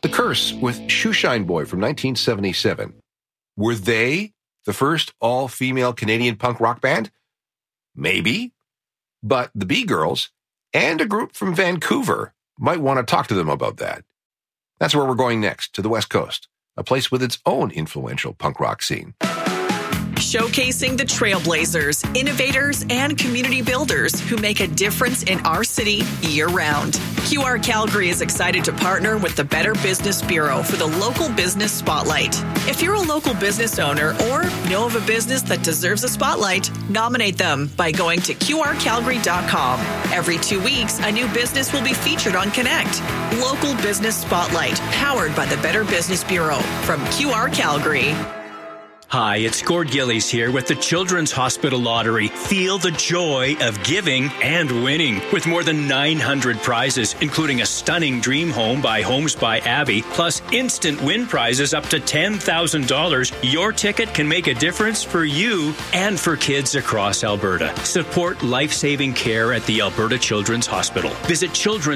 The Curse with Shoeshine Boy from 1977. Were they the first all-female Canadian punk rock band? Maybe. But the B-Girls and a group from Vancouver might want to talk to them about that. That's where we're going next, to the West Coast, a place with its own influential punk rock scene. Showcasing the trailblazers, innovators, and community builders who make a difference in our city year-round. QR Calgary is excited to partner with the Better Business Bureau for the Local Business Spotlight. If you're a local business owner or know of a business that deserves a spotlight, nominate them by going to qrcalgary.com. Every 2 weeks, a new business will be featured on Connect. Local Business Spotlight, powered by the Better Business Bureau from QR Calgary. Hi, it's Gord Gillies here with the Children's Hospital Lottery. Feel the joy of giving and winning. With more than 900 prizes, including a stunning dream home by Homes by Abby, plus instant win prizes up to $10,000, your ticket can make a difference for you and for kids across Alberta. Support life-saving care at the Alberta Children's Hospital. Visit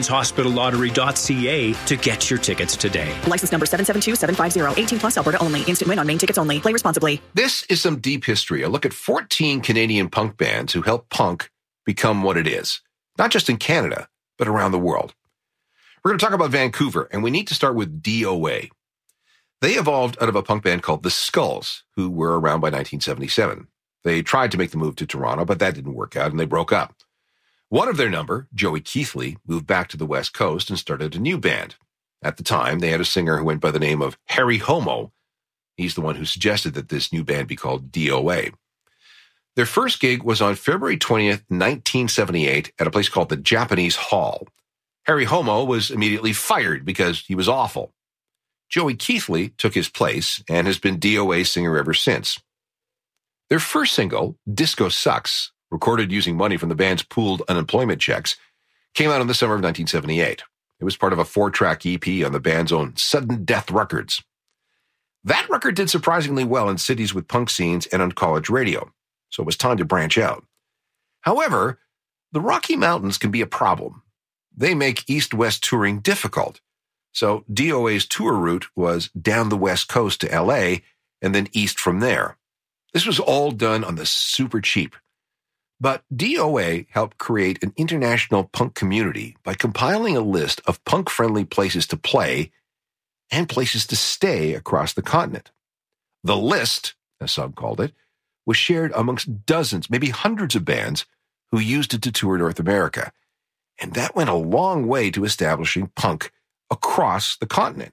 children'shospitallottery.ca to get your tickets today. License number 772750, 18 plus Alberta only. Instant win on main tickets only. Play responsibly. This is some deep history, a look at 14 Canadian punk bands who helped punk become what it is, not just in Canada, but around the world. We're going to talk about Vancouver, and we need to start with DOA. They evolved out of a punk band called The Skulls, who were around by 1977. They tried to make the move to Toronto, but that didn't work out, and they broke up. One of their number, Joey Keithley, moved back to the West Coast and started a new band. At the time, they had a singer who went by the name of Harry Homo. He's the one who suggested that this new band be called DOA. Their first gig was on February 20th, 1978, at a place called the Japanese Hall. Harry Homo was immediately fired because he was awful. Joey Keithley took his place and has been DOA's singer ever since. Their first single, Disco Sucks, recorded using money from the band's pooled unemployment checks, came out in the summer of 1978. It was part of a 4-track EP on the band's own Sudden Death Records. That record did surprisingly well in cities with punk scenes and on college radio, so it was time to branch out. However, the Rocky Mountains can be a problem. They make east-west touring difficult, so DOA's tour route was down the West Coast to LA and then east from there. This was all done on the super cheap. But DOA helped create an international punk community by compiling a list of punk-friendly places to play and places to stay across the continent. The list, as some called it, was shared amongst dozens, maybe hundreds of bands who used it to tour North America. And that went a long way to establishing punk across the continent.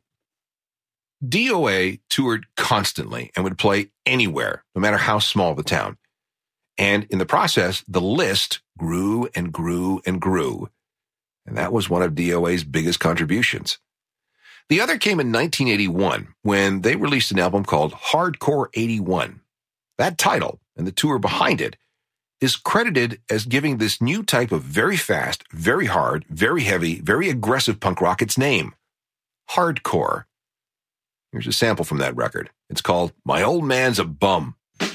DOA toured constantly and would play anywhere, no matter how small the town. And in the process, the list grew and grew and grew. And that was one of DOA's biggest contributions. The other came in 1981 when they released an album called Hardcore 81. That title and the tour behind it is credited as giving this new type of very fast, very hard, very heavy, very aggressive punk rock its name, hardcore. Here's a sample from that record. It's called My Old Man's a Bum.